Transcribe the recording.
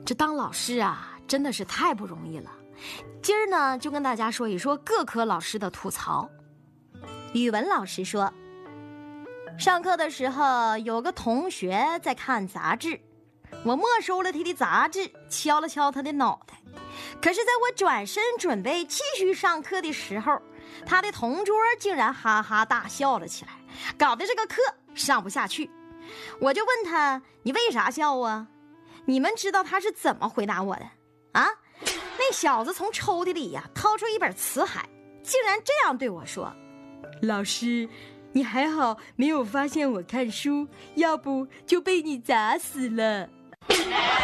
这当老师啊，真的是太不容易了。今儿呢，就跟大家说一说各科老师的吐槽。语文老师说，上课的时候有个同学在看杂志，我没收了他的杂志，敲了敲他的脑袋。可是在我转身准备继续上课的时候，他的同桌竟然哈哈大笑了起来，搞得这个课上不下去。我就问他，你为啥笑啊？你们知道他是怎么回答我的啊？那小子从抽屉里掏出一本词海，竟然这样对我说，老师，你还好没有发现我看书，要不就被你砸死了。